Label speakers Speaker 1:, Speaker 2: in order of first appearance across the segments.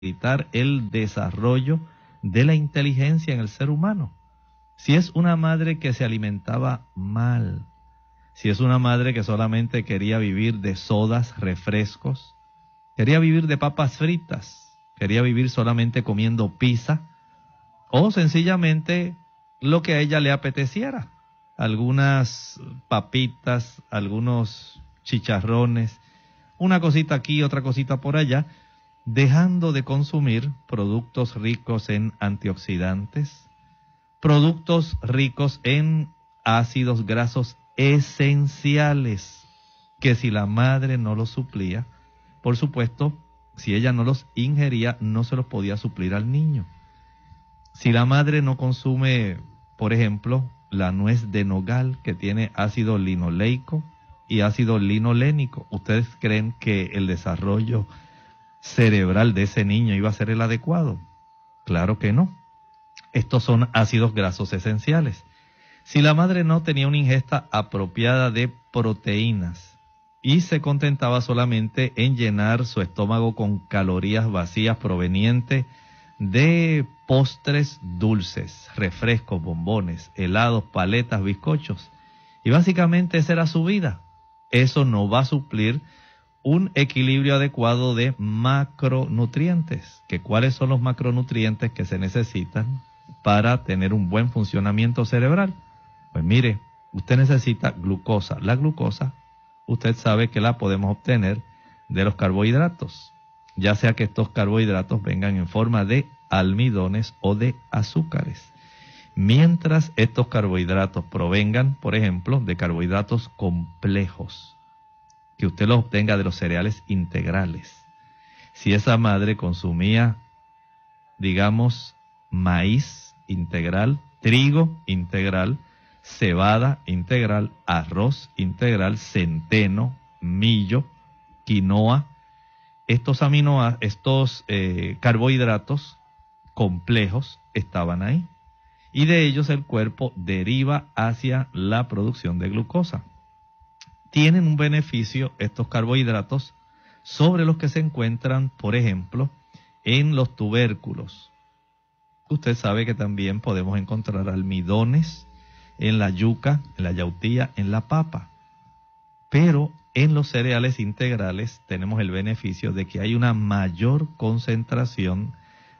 Speaker 1: facilitar el desarrollo de la inteligencia en el ser humano. Si es una madre que se alimentaba mal, si es una madre que solamente quería vivir de sodas, refrescos, quería vivir de papas fritas, quería vivir solamente comiendo pizza, o sencillamente lo que a ella le apeteciera, algunas papitas, algunos chicharrones, una cosita aquí, otra cosita por allá, dejando de consumir productos ricos en antioxidantes, productos ricos en ácidos grasos esenciales, que si la madre no los suplía, por supuesto, si ella no los ingería, no se los podía suplir al niño. Si la madre no consume, por ejemplo, la nuez de nogal, que tiene ácido linoleico y ácido linolénico, ¿ustedes creen que el desarrollo cerebral de ese niño iba a ser el adecuado? Claro que no. Estos son ácidos grasos esenciales. Si la madre no tenía una ingesta apropiada de proteínas y se contentaba solamente en llenar su estómago con calorías vacías provenientes de postres dulces, refrescos, bombones, helados, paletas, bizcochos, y básicamente esa era su vida, eso no va a suplir un equilibrio adecuado de macronutrientes. ¿Que cuáles son los macronutrientes que se necesitan para tener un buen funcionamiento cerebral? Pues mire, usted necesita glucosa. La glucosa, usted sabe que la podemos obtener de los carbohidratos, ya sea que estos carbohidratos vengan en forma de almidones o de azúcares. Mientras estos carbohidratos provengan, por ejemplo, de carbohidratos complejos, que usted los obtenga de los cereales integrales. Si esa madre consumía, digamos, maíz integral, trigo integral, cebada integral, arroz integral, centeno, millo, quinoa, estos carbohidratos complejos estaban ahí, y de ellos el cuerpo deriva hacia la producción de glucosa. Tienen un beneficio estos carbohidratos sobre los que se encuentran, por ejemplo, en los tubérculos. Usted sabe que también podemos encontrar almidones en la yuca, en la yautía, en la papa. Pero en los cereales integrales tenemos el beneficio de que hay una mayor concentración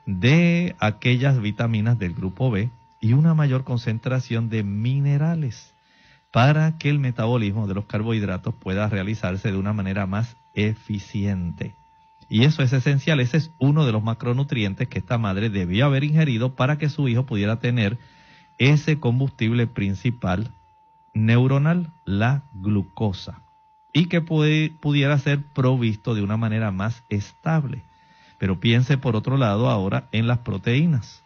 Speaker 1: de aquellas vitaminas del grupo B y una mayor concentración de minerales para que el metabolismo de los carbohidratos pueda realizarse de una manera más eficiente. Y eso es esencial, ese es uno de los macronutrientes que esta madre debió haber ingerido para que su hijo pudiera tener ese combustible principal neuronal, la glucosa, y que pudiera ser provisto de una manera más estable. Pero piense por otro lado ahora en las proteínas.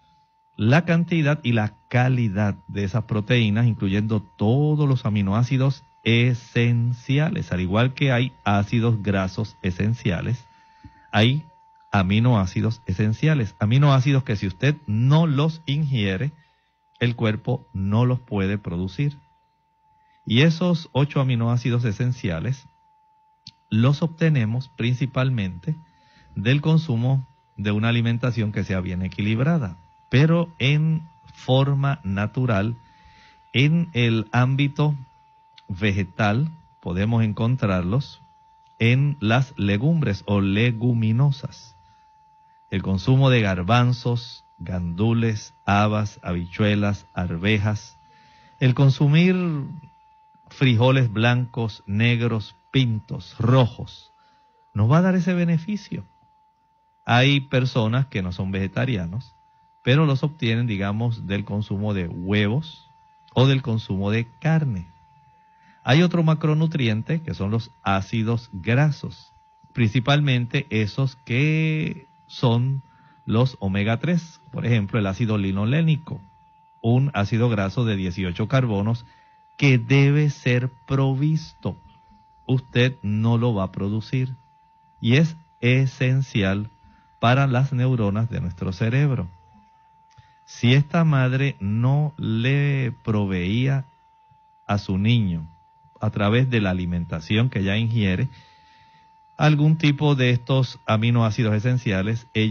Speaker 1: La cantidad y la calidad de esas proteínas, incluyendo todos los aminoácidos esenciales, al igual que hay ácidos grasos esenciales, hay aminoácidos esenciales, aminoácidos que si usted no los ingiere, el cuerpo no los puede producir. Y esos 8 aminoácidos esenciales los obtenemos principalmente del consumo de una alimentación que sea bien equilibrada, pero en forma natural. En el ámbito vegetal podemos encontrarlos en las legumbres o leguminosas. El consumo de garbanzos, gandules, habas, habichuelas, arvejas, el consumir frijoles blancos, negros, pintos, rojos, nos va a dar ese beneficio. Hay personas que no son vegetarianos, pero los obtienen, digamos, del consumo de huevos o del consumo de carne. Hay otro macronutriente que son los ácidos grasos, principalmente esos que son los omega 3, por ejemplo, el ácido linolénico, un ácido graso de 18 carbonos que debe ser provisto. Usted no lo va a producir y es esencial para las neuronas de nuestro cerebro. Si esta madre no le proveía a su niño a través de la alimentación que ella ingiere, algún tipo de estos aminoácidos esenciales,